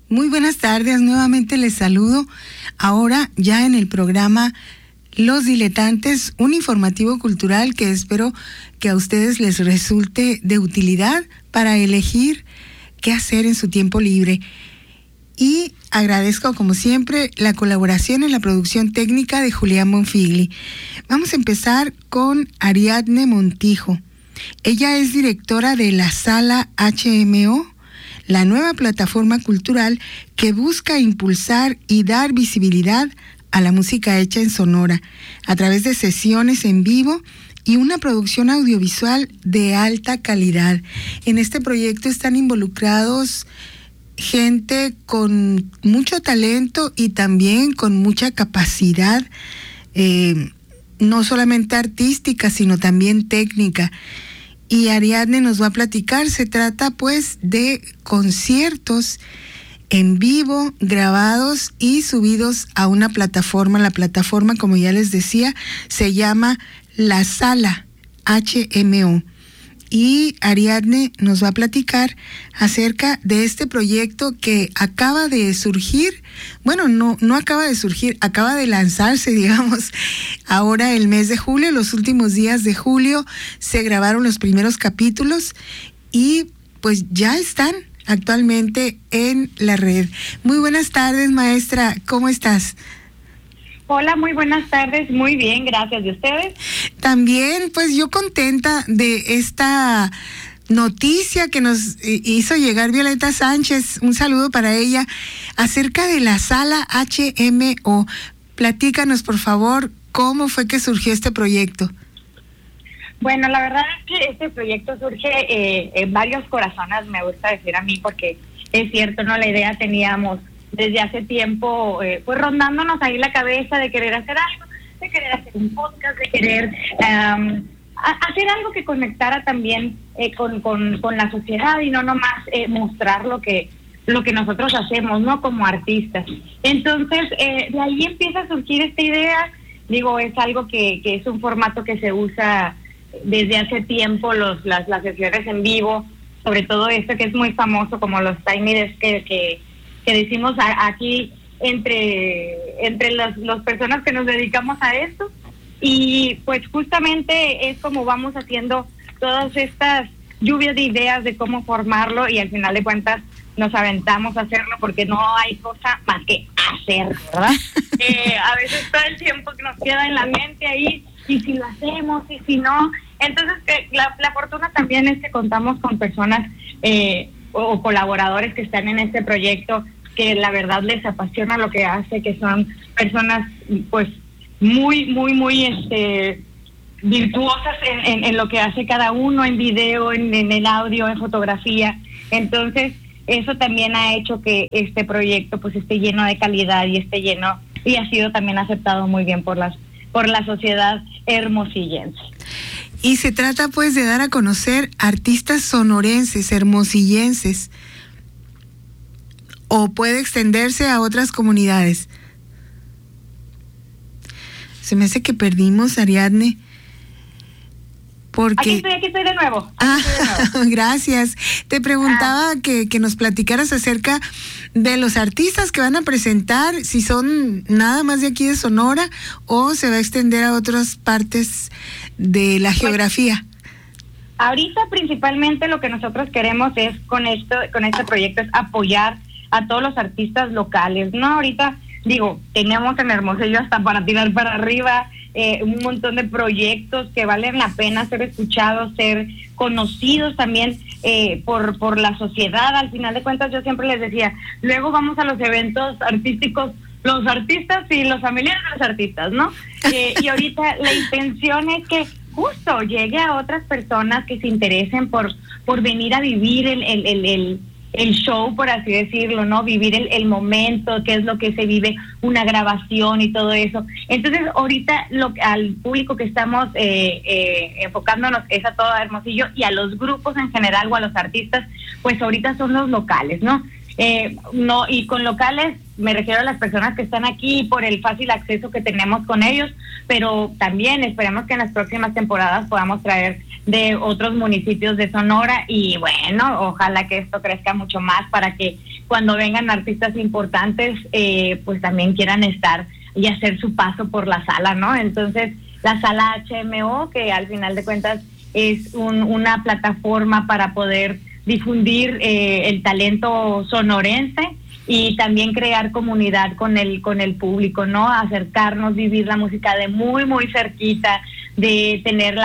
Muy buenas tardes, nuevamente les saludo. Ahora ya en el programa Los Diletantes, un informativo cultural que espero que a ustedes les resulte de utilidad para elegir qué hacer en su tiempo libre. Y agradezco, como siempre, la colaboración en la producción técnica de Julián Bonfigli. Vamos a empezar con Ariadne Montijo. Ella es directora de la Sala HMO, la nueva plataforma cultural que busca impulsar y dar visibilidad a la música hecha en Sonora, a través de sesiones en vivo y una producción audiovisual de alta calidad. En este proyecto están involucrados gente con mucho talento y también con mucha capacidad, no solamente artística, sino también técnica. Y Ariadne nos va a platicar. Se trata pues de conciertos en vivo, grabados y subidos a una plataforma. La plataforma, como ya les decía, se llama La Sala HMO. Y Ariadne nos va a platicar acerca de este proyecto que acaba de surgir. Bueno, no acaba de surgir, acaba de lanzarse, digamos, ahora el mes de julio. Los últimos días de julio se grabaron los primeros capítulos y pues ya están actualmente en la red. Muy buenas tardes, maestra, ¿cómo estás? Hola, muy buenas tardes, muy bien, gracias. ¿Y ustedes? También, pues yo contenta de esta noticia que nos hizo llegar Violeta Sánchez, un saludo para ella, acerca de la Sala HMO. Platícanos, por favor, ¿cómo fue que surgió este proyecto? Bueno, la verdad es que este proyecto surge en varios corazones, me gusta decir a mí, porque es cierto, ¿no? La idea teníamos desde hace tiempo, pues rondándonos ahí la cabeza de querer hacer algo, de querer hacer un podcast, de querer hacer algo que conectara también con la sociedad y no nomás mostrar lo que nosotros hacemos, ¿no? Como artistas. Entonces, de ahí empieza a surgir esta idea. Digo, es algo que es un formato que se usa desde hace tiempo, las sesiones en vivo, sobre todo esto que es muy famoso, como los Tiny Desk que decimos aquí entre las personas que nos dedicamos a esto. Y pues justamente es como vamos haciendo todas estas lluvias de ideas de cómo formarlo, y al final de cuentas nos aventamos a hacerlo porque no hay cosa más que hacer, ¿verdad? A veces todo el tiempo que nos queda en la mente ahí, y si lo hacemos, y si no. Entonces la fortuna también es que contamos con personas o colaboradores que están en este proyecto, que la verdad les apasiona lo que hace, que son personas pues muy virtuosas en lo que hace cada uno, en video, en el audio, en fotografía. Entonces eso también ha hecho que este proyecto pues esté lleno de calidad y ha sido también aceptado muy bien por la sociedad hermosillense. Y se trata pues de dar a conocer artistas sonorenses, hermosillenses, o puede extenderse a otras comunidades. Se me hace que perdimos, Ariadne, porque... Aquí estoy de nuevo. Gracias. Te preguntaba que nos platicaras acerca de los artistas que van a presentar, si son nada más de aquí de Sonora o se va a extender a otras partes de la geografía. Ahorita principalmente lo que nosotros queremos es con este proyecto es apoyar a todos los artistas locales, ¿no? Ahorita, digo, tenemos en Hermosillo hasta para tirar para arriba, un montón de proyectos que valen la pena ser escuchados, ser conocidos también por la sociedad. Al final de cuentas, yo siempre les decía, luego vamos a los eventos artísticos, los artistas y los familiares de los artistas, ¿no? Y ahorita la intención es que justo llegue a otras personas que se interesen por venir a vivir el show, por así decirlo, ¿no? Vivir el momento, qué es lo que se vive, una grabación y todo eso. Entonces, ahorita al público que estamos enfocándonos es a todo Hermosillo, y a los grupos en general o a los artistas, pues ahorita son los locales, ¿no? No, y con locales me refiero a las personas que están aquí por el fácil acceso que tenemos con ellos, pero también esperemos que en las próximas temporadas podamos traer de otros municipios de Sonora, y bueno, ojalá que esto crezca mucho más para que cuando vengan artistas importantes, pues también quieran estar y hacer su paso por la sala, ¿no? Entonces, la sala HMO, que al final de cuentas es una plataforma para poder difundir el talento sonorense y también crear comunidad con el público, ¿no? Acercarnos, vivir la música de muy, muy cerquita, de tener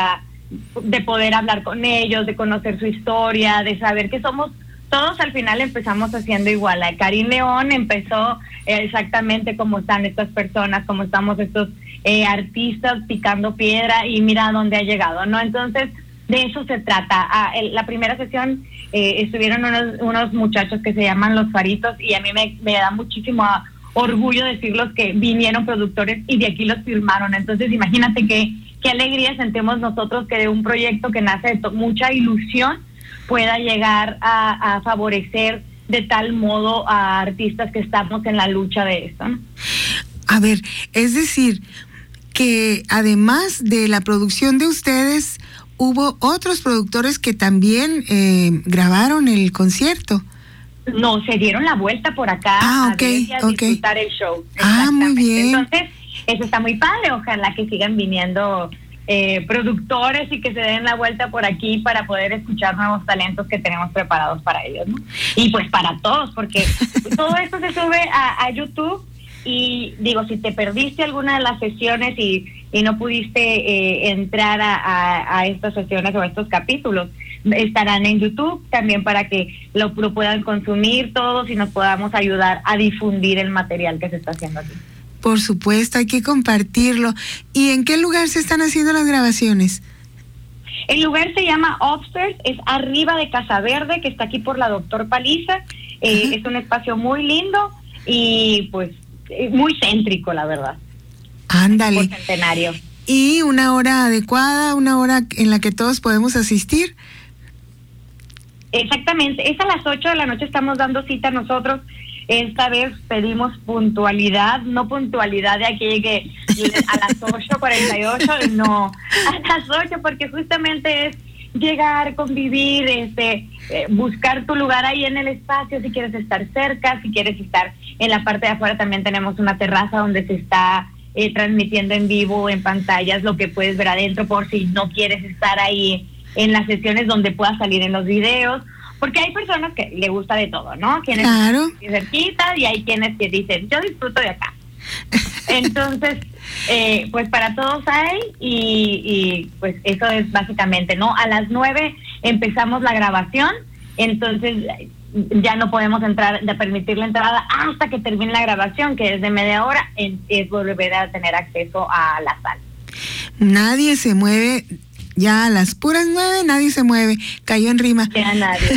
de poder hablar con ellos, de conocer su historia, de saber que somos todos al final empezamos haciendo igual. Karin León empezó exactamente como están estas personas, como estamos estos artistas picando piedra y mira a dónde ha llegado, ¿no? Entonces, de eso se trata. La primera sesión estuvieron unos muchachos que se llaman Los Faritos y a mí me da muchísimo orgullo decirlos que vinieron productores y de aquí los firmaron. Entonces, imagínate qué alegría sentimos nosotros que de un proyecto que nace de mucha ilusión pueda llegar a favorecer de tal modo a artistas que estamos en la lucha de esto, ¿no? A ver, es decir, que además de la producción de ustedes, hubo otros productores que también grabaron el concierto. No, se dieron la vuelta por acá okay, a disfrutar el show. Muy bien. Entonces, eso está muy padre. Ojalá que sigan viniendo productores y que se den la vuelta por aquí para poder escuchar nuevos talentos que tenemos preparados para ellos, ¿no? Y pues para todos, porque todo esto se sube a YouTube y digo, si te perdiste alguna de las sesiones y no pudiste entrar a estas sesiones o a estos capítulos, estarán en YouTube también para que lo puedan consumir todos y nos podamos ayudar a difundir el material que se está haciendo aquí. Por supuesto, hay que compartirlo. ¿Y en qué lugar se están haciendo las grabaciones? El lugar se llama Upstairs, es arriba de Casa Verde, que está aquí por la Doctor Paliza. Es un espacio muy lindo y pues muy céntrico, la verdad. Ándale. Por Centenario. ¿Y una hora adecuada, una hora en la que todos podemos asistir? Exactamente, es a las 8 de la noche, estamos dando cita nosotros. Esta vez pedimos puntualidad, no puntualidad de aquí llegue a las 8:48, no, a las 8, porque justamente es llegar, convivir, buscar tu lugar ahí en el espacio, si quieres estar cerca, si quieres estar en la parte de afuera, también tenemos una terraza donde se está transmitiendo en vivo, en pantallas, lo que puedes ver adentro, por si no quieres estar ahí en las sesiones donde puedas salir en los videos. Porque hay personas que le gusta de todo, ¿no? Quienes claro. están cerquitas y hay quienes que dicen, yo disfruto de acá. Entonces, pues para todos hay y pues eso es básicamente, ¿no? A las 9 empezamos la grabación, entonces ya no podemos permitir la entrada hasta que termine la grabación, que es de media hora, es volver a tener acceso a la sala. Nadie se mueve. Ya a las puras 9 nadie se mueve, cayó en rima. Ya nadie.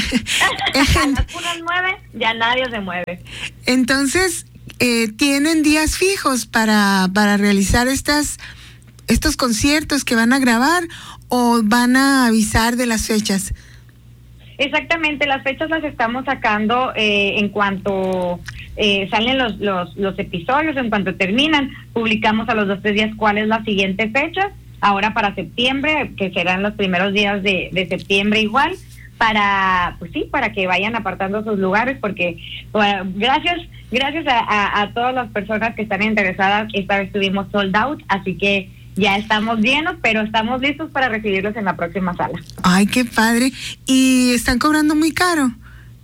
A las puras 9 ya nadie se mueve. Entonces, ¿tienen días fijos para realizar estos conciertos que van a grabar o van a avisar de las fechas? Exactamente, las fechas las estamos sacando en cuanto salen los episodios, en cuanto terminan, publicamos a los 2 o 3 días cuál es la siguiente fecha. Ahora para septiembre, que serán los primeros días de septiembre igual, para que vayan apartando sus lugares, porque gracias a todas las personas que están interesadas, esta vez tuvimos sold out, así que ya estamos llenos, pero estamos listos para recibirlos en la próxima sala. Ay, qué padre. ¿Y están cobrando muy caro?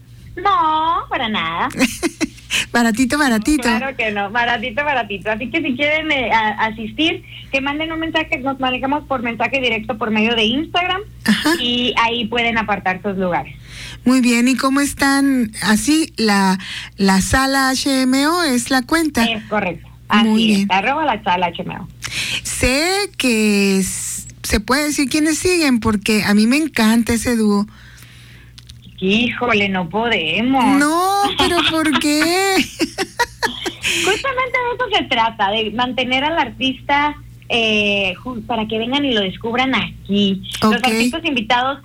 No, para nada. Baratito. Claro que no, baratito. Así que si quieren asistir, que manden un mensaje, nos manejamos por mensaje directo por medio de Instagram. Ajá. Y ahí pueden apartar sus lugares. Muy bien, ¿y cómo están? Así, la sala HMO es la cuenta. Es correcto, así es, @ la sala HMO. Sé que se puede decir quiénes siguen, porque a mí me encanta ese dúo. Híjole, no podemos. No, pero ¿por qué? Justamente de eso se trata, de mantener al artista para que vengan y lo descubran aquí. Okay. Los artistas invitados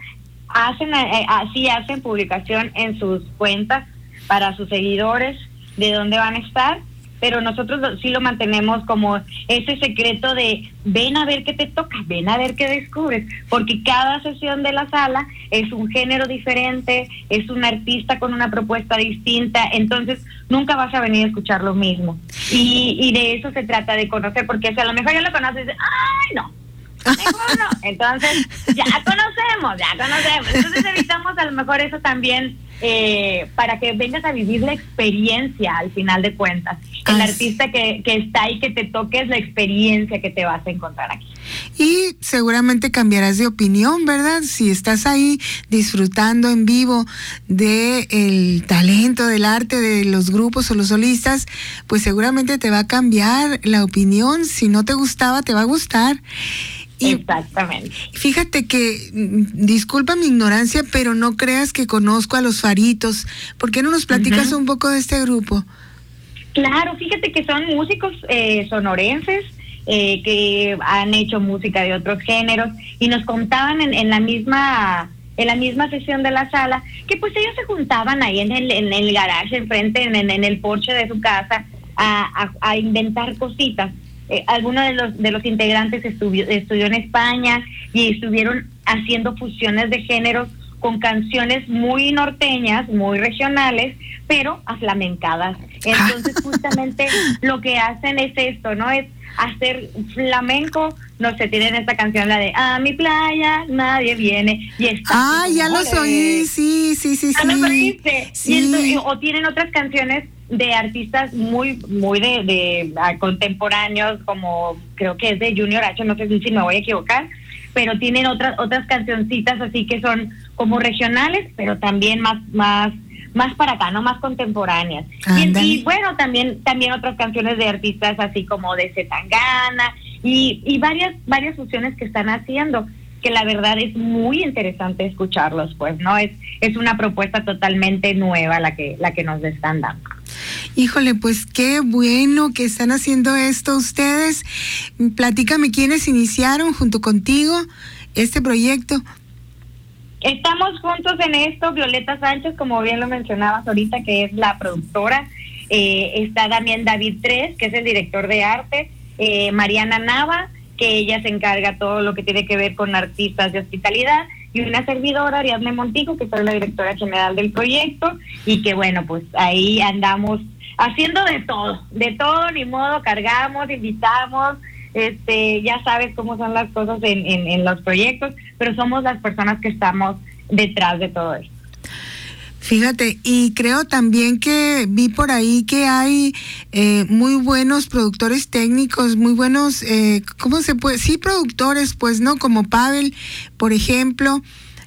hacen publicación en sus cuentas para sus seguidores de dónde van a estar pero nosotros sí lo mantenemos como ese secreto de ven a ver qué te toca, ven a ver qué descubres, porque cada sesión de la sala es un género diferente, es un artista con una propuesta distinta, entonces nunca vas a venir a escuchar lo mismo. Y de eso se trata, de conocer, porque si a lo mejor ya lo conoces y dices, ¡ay, no! Mejor no. Entonces, ya conocemos. Entonces evitamos a lo mejor eso también, para que vengas a vivir la experiencia al final de cuentas. El artista que está ahí, que te toque, es la experiencia que te vas a encontrar aquí. Y seguramente cambiarás de opinión, ¿verdad? Si estás ahí disfrutando en vivo del talento, del arte de los grupos o los solistas, pues seguramente te va a cambiar la opinión. Si no te gustaba, te va a gustar. Exactamente. Fíjate que, disculpa mi ignorancia, pero no creas que conozco a los Faritos. ¿Por qué no nos platicas un poco de este grupo? Claro, fíjate que son músicos sonorenses, que han hecho música de otros géneros, y nos contaban en la misma sesión de la sala que pues ellos se juntaban ahí en el garage enfrente, en el porche de su casa, a inventar cositas. Algunos de los integrantes estudió en España y estuvieron haciendo fusiones de géneros con canciones muy norteñas, muy regionales, pero aflamencadas. Entonces justamente lo que hacen es esto, ¿no? Es hacer flamenco. No sé, tienen esta canción, la de A mi playa nadie viene, y está ya los oí, sí. ¿Lo oíste? Sí. Y entonces, o tienen otras canciones de artistas muy de contemporáneos, como creo que es de Junior H, no sé si me voy a equivocar, pero tienen otras cancioncitas así que son como regionales, pero también más para acá, no, más contemporáneas. Y bueno, también otras canciones de artistas así como de Zetangana y varias fusiones que están haciendo, que la verdad es muy interesante escucharlos, pues, ¿no? Es una propuesta totalmente nueva la que nos están dando. Híjole, pues qué bueno que están haciendo esto ustedes. Platícame, ¿quiénes iniciaron junto contigo este proyecto? Estamos juntos en esto, Violeta Sánchez, como bien lo mencionabas ahorita, que es la productora. Está también David Tres, que es el director de arte. Mariana Nava, que ella se encarga todo lo que tiene que ver con artistas de hospitalidad. Y una servidora, Ariadne Montijo, que soy la directora general del proyecto. Y que bueno, pues ahí andamos haciendo de todo, ni modo, cargamos, invitamos. Ya sabes cómo son las cosas en los proyectos, pero somos las personas que estamos detrás de todo esto. Fíjate, y creo también que vi por ahí que hay muy buenos productores técnicos, muy buenos, ¿cómo se puede? Sí, productores, pues, ¿no? Como Pavel, por ejemplo,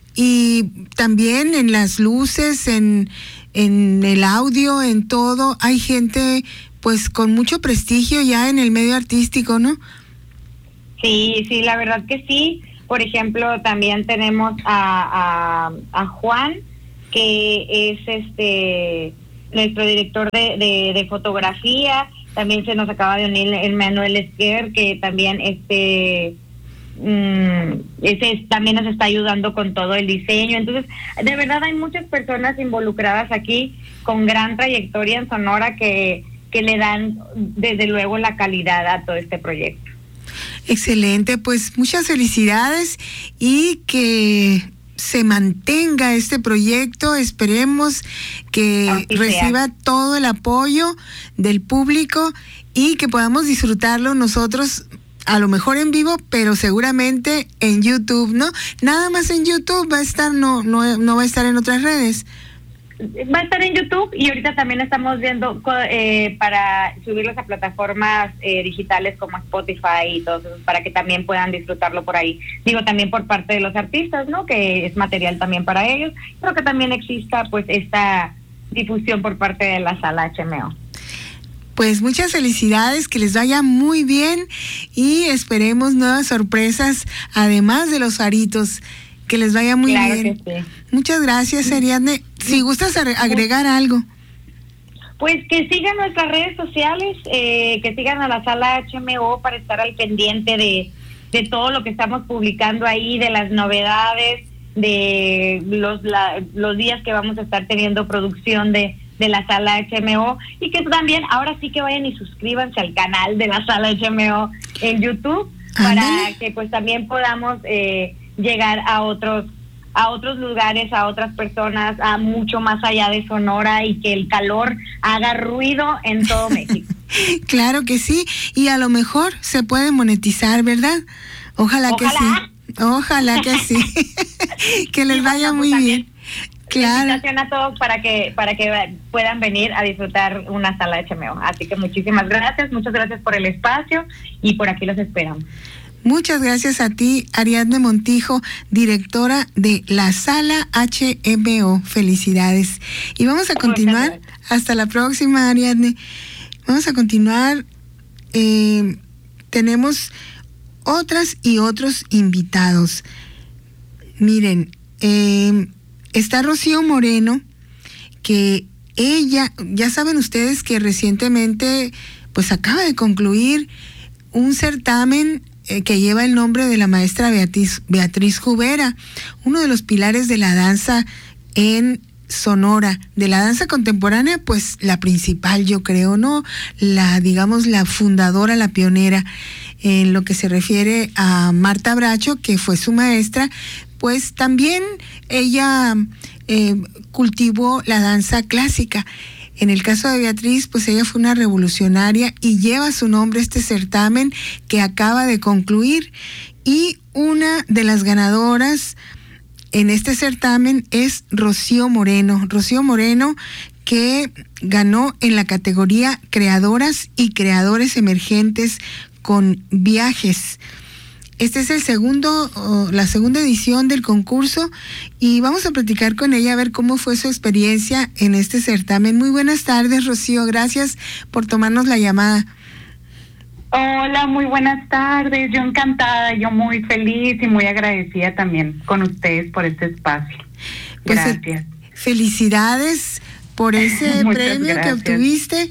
y también en las luces, en el audio, en todo, hay gente pues con mucho prestigio ya en el medio artístico, ¿no? Sí, la verdad que sí. Por ejemplo, también tenemos a Juan, que es nuestro director de fotografía. También se nos acaba de unir el Manuel Esquer, que también también nos está ayudando con todo el diseño. Entonces, de verdad hay muchas personas involucradas aquí con gran trayectoria en Sonora que le dan desde luego la calidad a todo este proyecto. Excelente, pues muchas felicidades y que se mantenga este proyecto. Esperemos que reciba todo el apoyo del público y que podamos disfrutarlo nosotros, a lo mejor en vivo, pero seguramente en YouTube, ¿no? Nada más en YouTube va a estar, no va a estar en otras redes. Va a estar en YouTube, y ahorita también estamos viendo para subirlos a plataformas digitales como Spotify y todo eso, para que también puedan disfrutarlo por ahí. Digo, también por parte de los artistas, ¿no? Que es material también para ellos, pero que también exista pues esta difusión por parte de la sala HMO. Pues muchas felicidades, que les vaya muy bien y esperemos nuevas sorpresas, además de los Faritos. Que les vaya muy bien. Que sí. Muchas gracias, Ariadne. Si gustas agregar algo. Pues que sigan nuestras redes sociales, que sigan a la sala HMO para estar al pendiente de todo lo que estamos publicando ahí, de las novedades, de los días que vamos a estar teniendo producción de de la Sala HMO, y que también ahora sí que vayan y suscríbanse al canal de la Sala HMO en YouTube para que pues también podamos llegar a otros lugares, a otras personas, a mucho más allá de Sonora, y que el calor haga ruido en todo México. Claro que sí, y a lo mejor se puede monetizar, ¿verdad? Ojalá que sí. Ojalá que sí. Que les vaya muy bien. Claro. Invitación a todos para que puedan venir a disfrutar una Sala HMO. Así que muchísimas gracias, muchas gracias por el espacio, y por aquí los esperamos. Muchas gracias a ti, Ariadne Montijo, directora de la Sala HMO. Felicidades. Y vamos a continuar. Hasta la próxima, Ariadne. Vamos a continuar. Tenemos otras y otros invitados. Miren, está Rocío Moreno, que ella, ya saben ustedes que recientemente pues acaba de concluir un certamen que lleva el nombre de la maestra Beatriz Jubera, uno de los pilares de la danza en Sonora, de la danza contemporánea, pues la principal, yo creo, ¿no? La fundadora, la pionera. En lo que se refiere a Marta Bracho, que fue su maestra, pues también ella cultivó la danza clásica. En el caso de Beatriz, pues ella fue una revolucionaria y lleva su nombre este certamen que acaba de concluir. Y una de las ganadoras en este certamen es Rocío Moreno. Rocío Moreno, que ganó en la categoría Creadoras y Creadores Emergentes con Viajes. Este es la segunda edición del concurso, y vamos a platicar con ella a ver cómo fue su experiencia en este certamen. Muy buenas tardes, Rocío, gracias por tomarnos la llamada. Hola, muy buenas tardes, yo encantada, yo muy feliz y muy agradecida también con ustedes por este espacio. Gracias. Pues, felicidades por ese premio que obtuviste,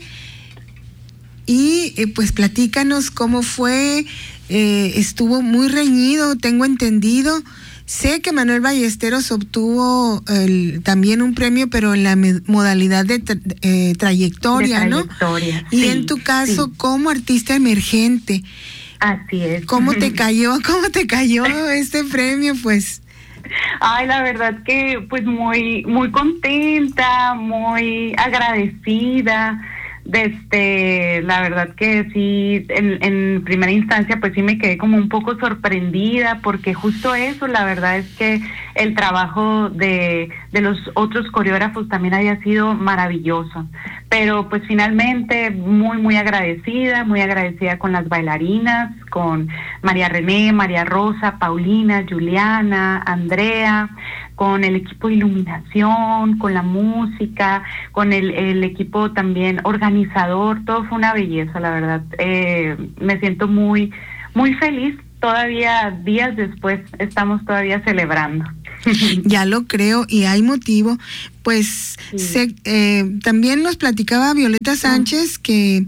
y pues platícanos cómo fue. Estuvo muy reñido, tengo entendido. Sé que Manuel Ballesteros obtuvo también un premio, pero en la modalidad de trayectoria, ¿no? Y sí, en tu caso, sí, como artista emergente. Así es. ¿Cómo te cayó este premio, pues? Ay, la verdad que pues muy contenta, muy agradecida. La verdad que sí, en primera instancia pues sí me quedé como un poco sorprendida, porque justo eso, la verdad es que el trabajo de los otros coreógrafos también había sido maravilloso, pero pues finalmente muy agradecida con las bailarinas, con María René, María Rosa, Paulina, Juliana, Andrea, con el equipo de iluminación, con la música, con el equipo también organizador. Todo fue una belleza, la verdad. Me siento muy feliz. Todavía días después estamos todavía celebrando. Ya lo creo, y hay motivo. Pues sí. También nos platicaba Violeta Sánchez, que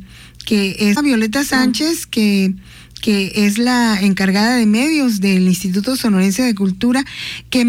es la encargada de medios del Instituto Sonorense de Cultura, que